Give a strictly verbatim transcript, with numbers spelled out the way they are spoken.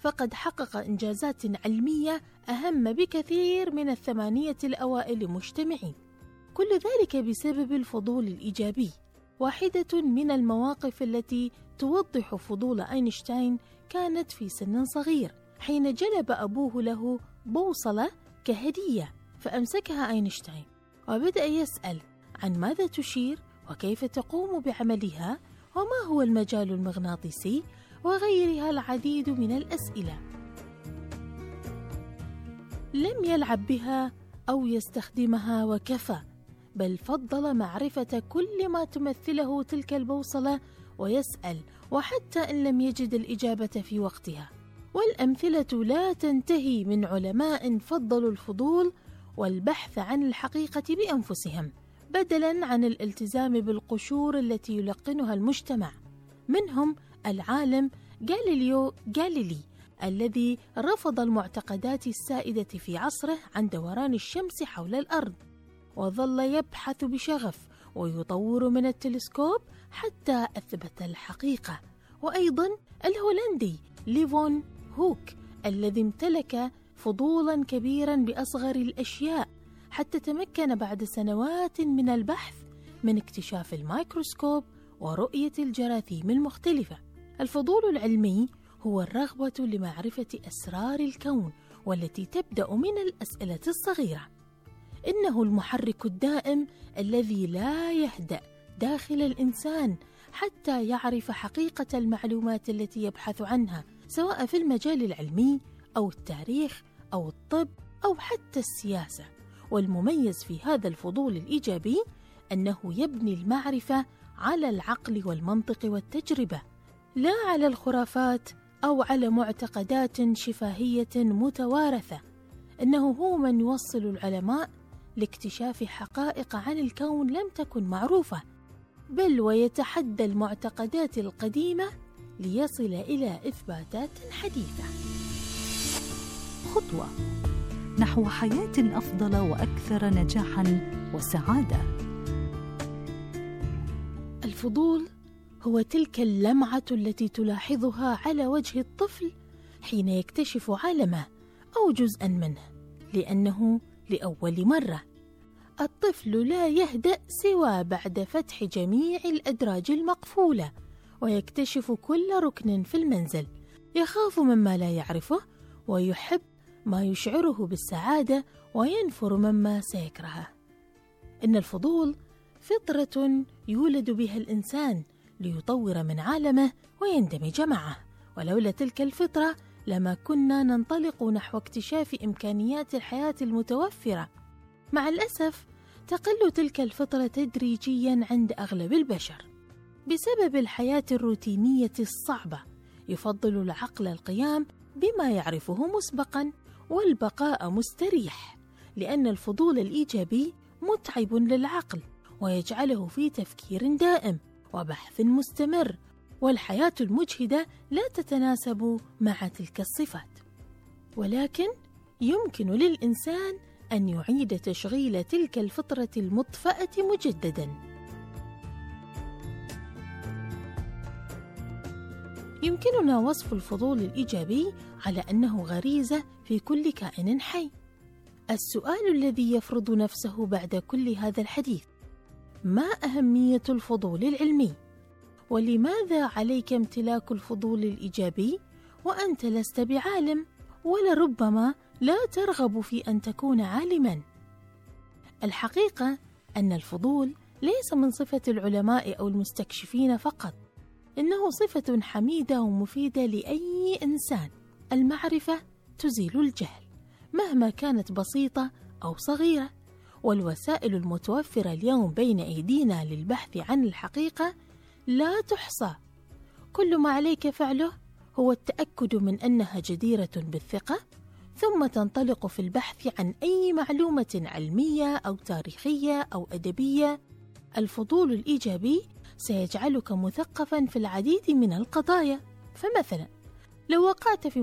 فقد حقق إنجازات علمية أهم بكثير من الثمانية الأوائل مجتمعين، كل ذلك بسبب الفضول الإيجابي. واحدة من المواقف التي توضح فضول أينشتاين كانت في سن صغير، حين جلب أبوه له بوصلة كهدية، فأمسكها أينشتاين وبدأ يسأل عن ماذا تشير وكيف تقوم بعملها وما هو المجال المغناطيسي وغيرها العديد من الأسئلة. لم يلعب بها أو يستخدمها وكفى، بل فضل معرفة كل ما تمثله تلك البوصلة ويسأل، وحتى إن لم يجد الإجابة في وقتها. والأمثلة لا تنتهي من علماء فضلوا الفضول والبحث عن الحقيقة بأنفسهم بدلاً عن الالتزام بالقشور التي يلقنها المجتمع. منهم العالم غاليليو غاليلي الذي رفض المعتقدات السائدة في عصره عن دوران الشمس حول الأرض، وظل يبحث بشغف ويطور من التلسكوب حتى أثبت الحقيقة. وأيضاً الهولندي ليفون هوك الذي امتلك فضولاً كبيراً بأصغر الأشياء، حتى تمكن بعد سنوات من البحث من اكتشاف الميكروسكوب ورؤية الجراثيم المختلفة. الفضول العلمي هو الرغبة لمعرفة أسرار الكون، والتي تبدأ من الأسئلة الصغيرة. إنه المحرك الدائم الذي لا يهدأ داخل الإنسان حتى يعرف حقيقة المعلومات التي يبحث عنها، سواء في المجال العلمي أو التاريخ أو الطب أو حتى السياسة. والمميز في هذا الفضول الإيجابي أنه يبني المعرفة على العقل والمنطق والتجربة، لا على الخرافات أو على معتقدات شفاهية متوارثة. إنه هو من يوصل العلماء لاكتشاف حقائق عن الكون لم تكن معروفة، بل ويتحدى المعتقدات القديمة ليصل إلى إثباتات حديثة. خطوة نحو حياة أفضل وأكثر نجاحاً وسعادة. الفضول هو تلك اللمعة التي تلاحظها على وجه الطفل حين يكتشف عالمه أو جزءاً منه، لأنه لأول مرة. الطفل لا يهدأ سوى بعد فتح جميع الأدراج المقفولة ويكتشف كل ركن في المنزل، يخاف مما لا يعرفه ويحب ما يشعره بالسعادة وينفر مما سيكرهه. إن الفضول فطرة يولد بها الإنسان ليطور من عالمه ويندمج معه، ولولا تلك الفطرة لما كنا ننطلق نحو اكتشاف إمكانيات الحياة المتوفرة. مع الأسف تقل تلك الفطرة تدريجياً عند أغلب البشر بسبب الحياة الروتينية الصعبة. يفضل العقل القيام بما يعرفه مسبقاً والبقاء مستريح، لأن الفضول الإيجابي متعب للعقل ويجعله في تفكير دائم وبحث مستمر، والحياة المجهدة لا تتناسب مع تلك الصفات. ولكن يمكن للإنسان أن يعيد تشغيل تلك الفطرة المطفأة مجدداً. يمكننا وصف الفضول الإيجابي على أنه غريزة في كل كائن حي. السؤال الذي يفرض نفسه بعد كل هذا الحديث: ما أهمية الفضول العلمي؟ ولماذا عليك امتلاك الفضول الإيجابي وأنت لست بعالم، ولربما لا ترغب في أن تكون عالماً؟ الحقيقة أن الفضول ليس من صفة العلماء أو المستكشفين فقط، إنه صفة حميدة ومفيدة لأي إنسان. المعرفة تزيل الجهل مهما كانت بسيطة أو صغيرة، والوسائل المتوفرة اليوم بين أيدينا للبحث عن الحقيقة لا تحصى. كل ما عليك فعله هو التأكد من أنها جديرة بالثقة، ثم تنطلق في البحث عن أي معلومة علمية أو تاريخية أو أدبية. الفضول الإيجابي سيجعلك مثقفاً في العديد من القضايا. فمثلاً لو وقعت في